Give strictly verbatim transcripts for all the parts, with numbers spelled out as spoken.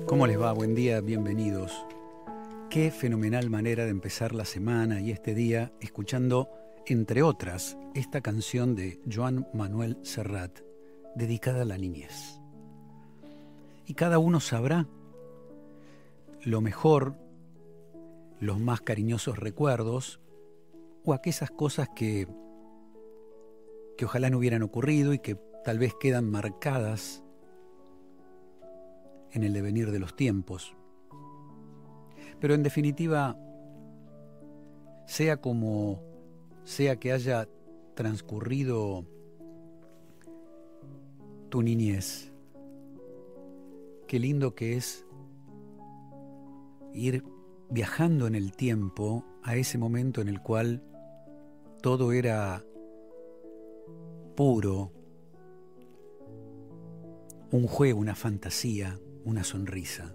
¿Cómo les va? Buen día, bienvenidos. Qué fenomenal manera de empezar la semana y este día escuchando, entre otras, esta canción de Joan Manuel Serrat, dedicada a la niñez. Y cada uno sabrá lo mejor, los más cariñosos recuerdos o aquellas cosas que, que ojalá no hubieran ocurrido y que tal vez quedan marcadas en el devenir de los tiempos. Pero en definitiva, sea como sea que haya transcurrido tu niñez, qué lindo que es ir viajando en el tiempo a ese momento en el cual todo era puro, un juego, una fantasía, una sonrisa.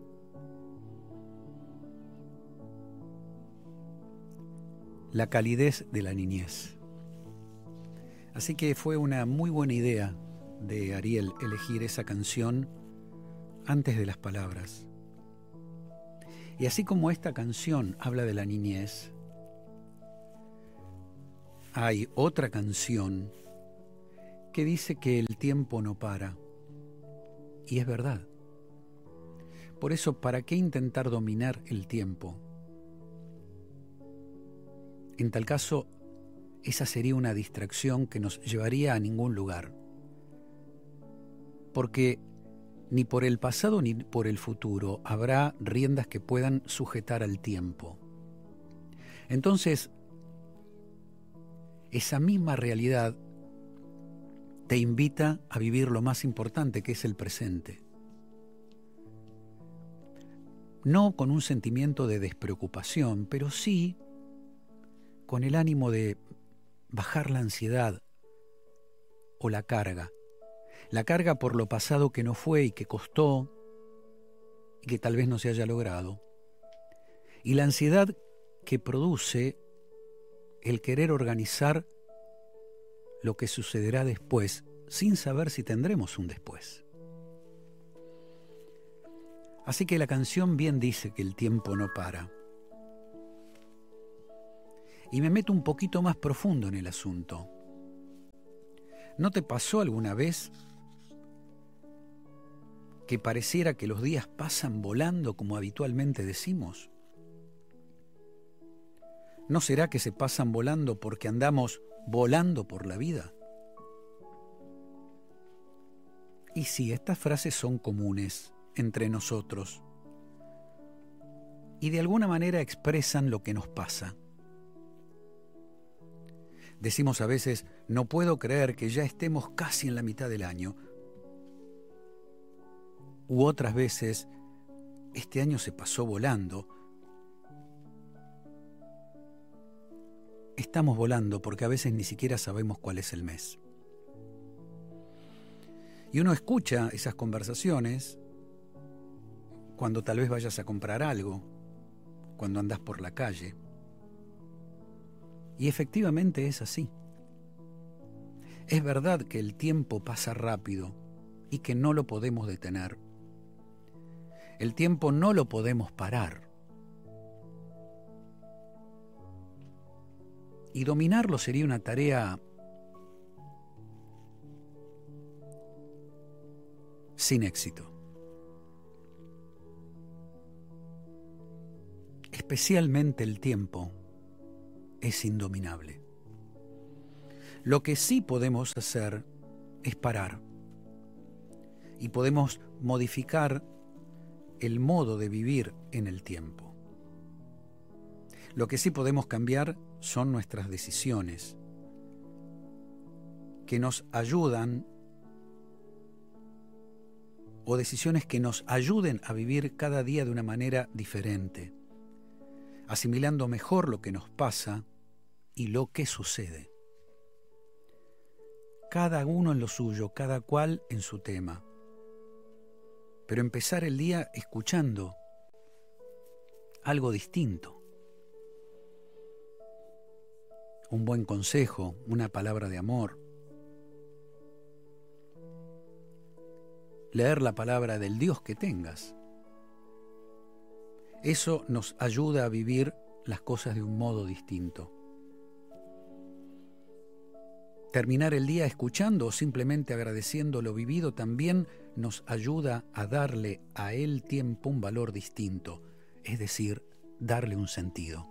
La calidez de la niñez. Así que fue una muy buena idea de Ariel elegir esa canción antes de las palabras. Y así como esta canción habla de la niñez, hay otra canción que dice que el tiempo no para. Y es verdad. Por eso, ¿para qué intentar dominar el tiempo? En tal caso, esa sería una distracción que nos llevaría a ningún lugar. Porque ni por el pasado ni por el futuro habrá riendas que puedan sujetar al tiempo. Entonces, esa misma realidad te invita a vivir lo más importante, que es el presente. No con un sentimiento de despreocupación, pero sí con el ánimo de bajar la ansiedad o la carga. La carga por lo pasado que no fue y que costó y que tal vez no se haya logrado. Y la ansiedad que produce el querer organizar lo que sucederá después, sin saber si tendremos un después. Así que la canción bien dice que el tiempo no para. Y me meto un poquito más profundo en el asunto. ¿No te pasó alguna vez que pareciera que los días pasan volando como habitualmente decimos? ¿No será que se pasan volando porque andamos volando por la vida? Y sí, estas frases son comunes entre nosotros y de alguna manera expresan lo que nos pasa. Decimos a veces, no puedo creer que ya estemos casi en la mitad del año. U otras veces, este año se pasó volando. Estamos volando porque a veces ni siquiera sabemos cuál es el mes. Y uno escucha esas conversaciones cuando tal vez vayas a comprar algo, cuando andás por la calle. Y efectivamente es así. Es verdad que el tiempo pasa rápido y que no lo podemos detener. El tiempo no lo podemos parar. Y dominarlo sería una tarea sin éxito. Especialmente el tiempo es indominable. Lo que sí podemos hacer es parar. Y podemos modificar el modo de vivir en el tiempo. Lo que sí podemos cambiar son nuestras decisiones, que nos ayudan, o decisiones que nos ayuden a vivir cada día de una manera diferente, asimilando mejor lo que nos pasa y lo que sucede. Cada uno en lo suyo, cada cual en su tema. Pero empezar el día escuchando algo distinto. Un buen consejo, una palabra de amor. Leer la palabra del Dios que tengas. Eso nos ayuda a vivir las cosas de un modo distinto. Terminar el día escuchando o simplemente agradeciendo lo vivido también nos ayuda a darle a el tiempo un valor distinto, es decir, darle un sentido.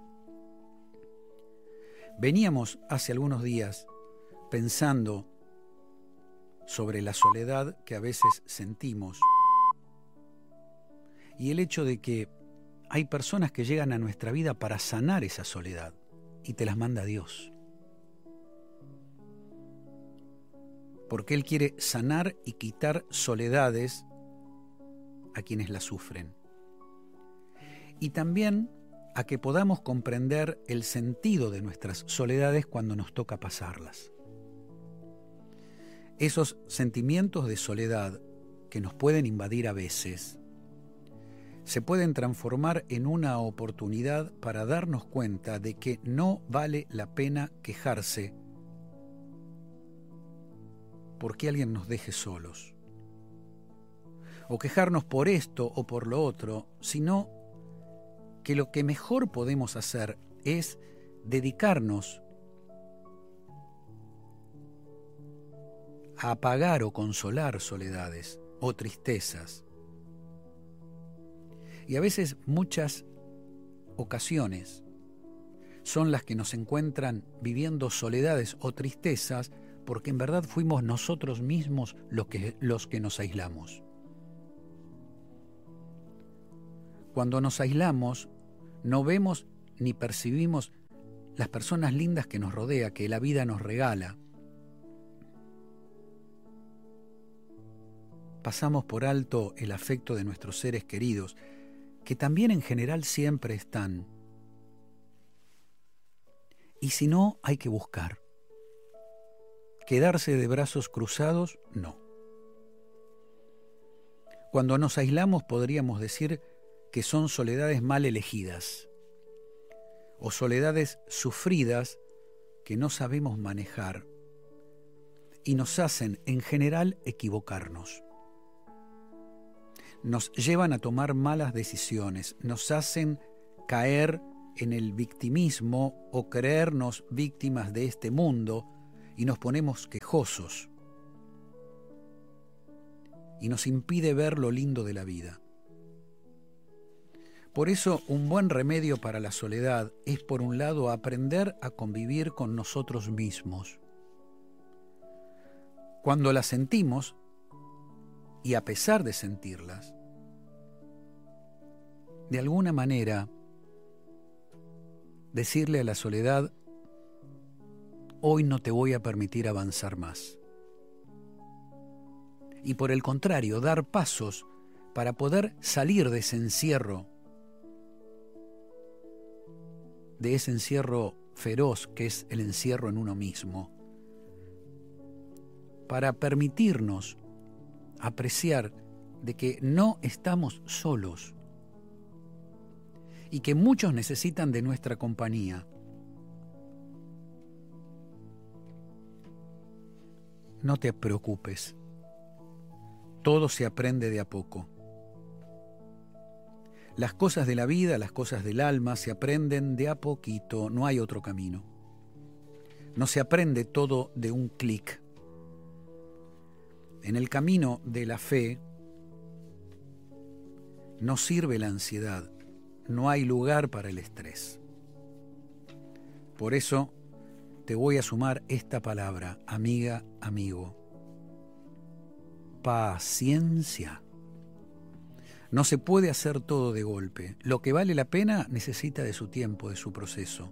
Veníamos hace algunos días pensando sobre la soledad que a veces sentimos y el hecho de que hay personas que llegan a nuestra vida para sanar esa soledad y te las manda Dios. Porque Él quiere sanar y quitar soledades a quienes la sufren. Y también a que podamos comprender el sentido de nuestras soledades cuando nos toca pasarlas. Esos sentimientos de soledad que nos pueden invadir a veces se pueden transformar en una oportunidad para darnos cuenta de que no vale la pena quejarse porque alguien nos deje solos, o quejarnos por esto o por lo otro, sino que lo que mejor podemos hacer es dedicarnos a apagar o consolar soledades o tristezas. Y a veces muchas ocasiones son las que nos encuentran viviendo soledades o tristezas porque en verdad fuimos nosotros mismos los que, los que nos aislamos. Cuando nos aislamos, no vemos ni percibimos las personas lindas que nos rodea, que la vida nos regala. Pasamos por alto el afecto de nuestros seres queridos, que también en general siempre están. Y si no, hay que buscar. Quedarse de brazos cruzados, no. Cuando nos aislamos podríamos decir que son soledades mal elegidas o soledades sufridas que no sabemos manejar y nos hacen en general equivocarnos. Nos llevan a tomar malas decisiones, nos hacen caer en el victimismo o creernos víctimas de este mundo y nos ponemos quejosos y nos impide ver lo lindo de la vida. Por eso, un buen remedio para la soledad es, por un lado, aprender a convivir con nosotros mismos. Cuando las sentimos, y a pesar de sentirlas, de alguna manera, decirle a la soledad: hoy no te voy a permitir avanzar más. Y por el contrario, dar pasos para poder salir de ese encierro, de ese encierro feroz que es el encierro en uno mismo, para permitirnos apreciar de que no estamos solos y que muchos necesitan de nuestra compañía. No te preocupes, todo se aprende de a poco. Las cosas de la vida, las cosas del alma se aprenden de a poquito, no hay otro camino. No se aprende todo de un clic. En el camino de la fe no sirve la ansiedad, no hay lugar para el estrés. Por eso te voy a sumar esta palabra, amiga, amigo. Paciencia. No se puede hacer todo de golpe. Lo que vale la pena necesita de su tiempo, de su proceso.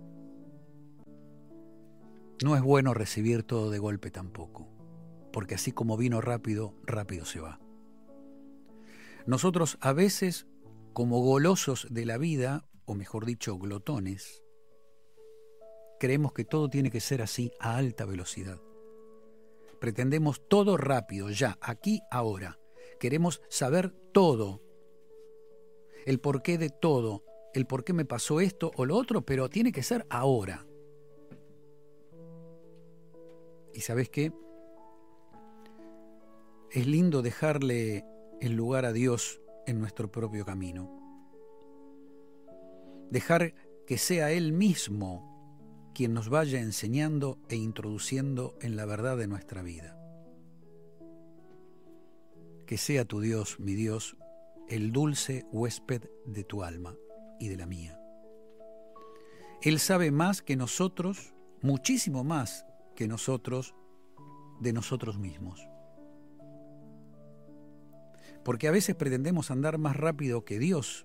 No es bueno recibir todo de golpe tampoco, porque así como vino rápido, rápido se va. Nosotros a veces, como golosos de la vida, o mejor dicho, glotones, creemos que todo tiene que ser así a alta velocidad. Pretendemos todo rápido, ya, aquí, ahora. Queremos saber todo, el porqué de todo, el por qué me pasó esto o lo otro, pero tiene que ser ahora. ¿Y sabes qué? Es lindo dejarle el lugar a Dios en nuestro propio camino. dejar que sea Él mismo quien nos vaya enseñando e introduciendo en la verdad de nuestra vida. Que sea tu Dios, mi Dios, el dulce huésped de tu alma y de la mía. Él sabe más que nosotros, muchísimo más que nosotros, de nosotros mismos. Porque a veces pretendemos andar más rápido que Dios.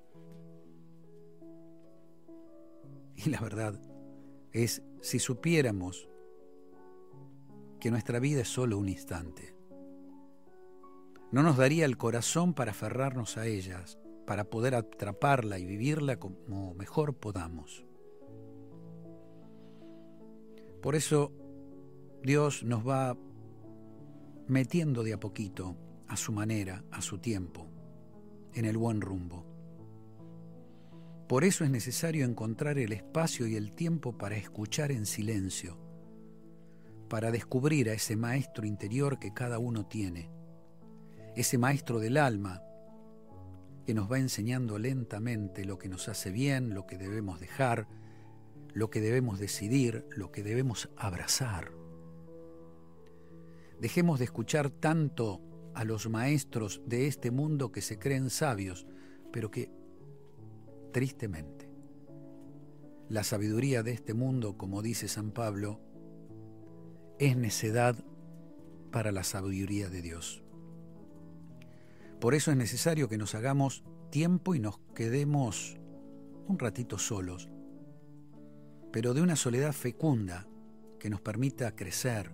Y la verdad es, si supiéramos que nuestra vida es solo un instante, no nos daría el corazón para aferrarnos a ellas, para poder atraparla y vivirla como mejor podamos. Por eso Dios nos va metiendo de a poquito, a su manera, a su tiempo, en el buen rumbo. Por eso es necesario encontrar el espacio y el tiempo para escuchar en silencio, para descubrir a ese maestro interior que cada uno tiene, ese maestro del alma que nos va enseñando lentamente lo que nos hace bien, lo que debemos dejar, lo que debemos decidir, lo que debemos abrazar. Dejemos de escuchar tanto a los maestros de este mundo que se creen sabios, pero que, tristemente, la sabiduría de este mundo, como dice San Pablo, es necedad para la sabiduría de Dios. Por eso es necesario que nos hagamos tiempo y nos quedemos un ratito solos, pero de una soledad fecunda que nos permita crecer,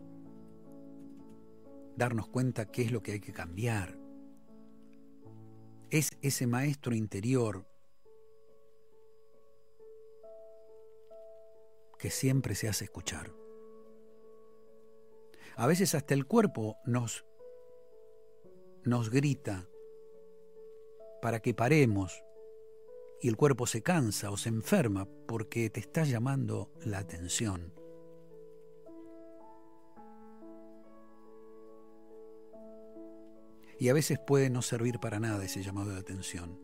darnos cuenta qué es lo que hay que cambiar. Es ese maestro interior que siempre se hace escuchar. A veces hasta el cuerpo nos, nos grita para que paremos, y el cuerpo se cansa o se enferma porque te está llamando la atención. Y a veces puede no servir para nada ese llamado de atención,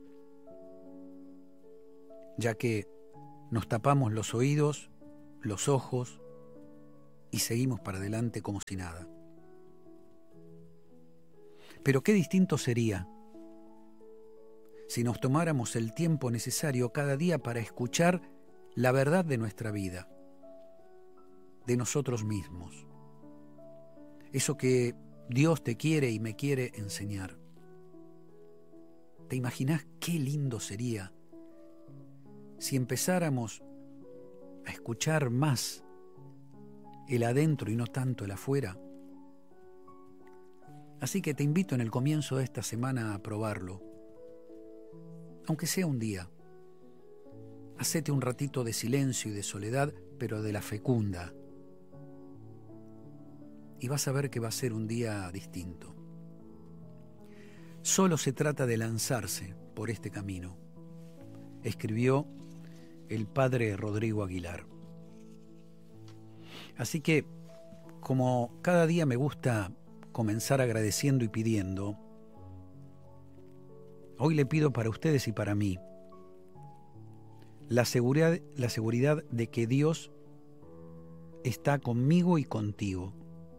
ya que nos tapamos los oídos, los ojos y seguimos para adelante como si nada. Pero qué distinto sería si nos tomáramos el tiempo necesario cada día para escuchar la verdad de nuestra vida, de nosotros mismos. Eso que Dios te quiere y me quiere enseñar. ¿Te imaginás qué lindo sería si empezáramos a escuchar más el adentro y no tanto el afuera? Así que te invito en el comienzo de esta semana a probarlo, aunque sea un día. Hacete un ratito de silencio y de soledad, pero de la fecunda, y vas a ver que va a ser un día distinto. Solo se trata de lanzarse por este camino, escribió el padre Rodrigo Aguilar. Así que, como cada día me gusta comenzar agradeciendo y pidiendo, hoy le pido para ustedes y para mí la seguridad, la seguridad de que Dios está conmigo y contigo.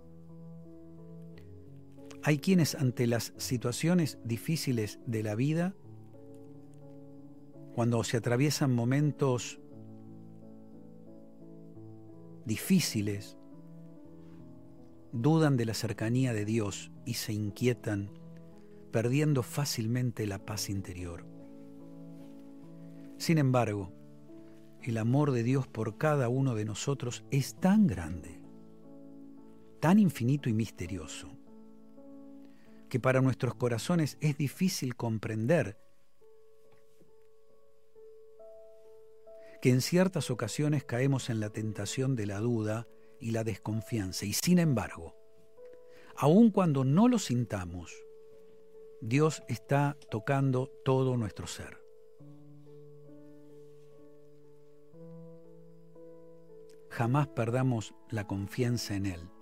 Hay quienes ante las situaciones difíciles de la vida, cuando se atraviesan momentos difíciles, dudan de la cercanía de Dios y se inquietan, perdiendo fácilmente la paz interior. Sin embargo, el amor de Dios por cada uno de nosotros es tan grande, tan infinito y misterioso, que para nuestros corazones es difícil comprender que en ciertas ocasiones caemos en la tentación de la duda y la desconfianza. Y sin embargo, aun cuando no lo sintamos, Dios está tocando todo nuestro ser. Jamás perdamos la confianza en Él.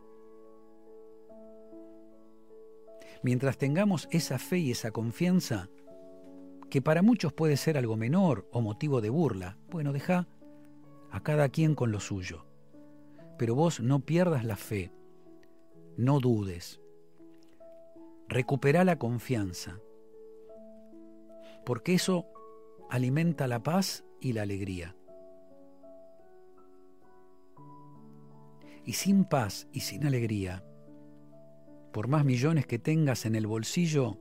Mientras tengamos esa fe y esa confianza, que para muchos puede ser algo menor o motivo de burla. Bueno, deja a cada quien con lo suyo. Pero vos no pierdas la fe, no dudes. Recuperá la confianza, porque eso alimenta la paz y la alegría. Y sin paz y sin alegría, por más millones que tengas en el bolsillo,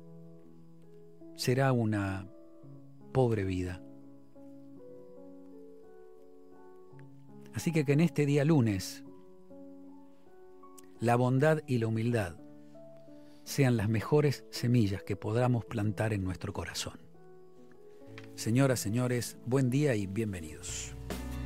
será una pobre vida. Así que que en este día lunes, la bondad y la humildad sean las mejores semillas que podamos plantar en nuestro corazón. Señoras, señores, buen día y bienvenidos.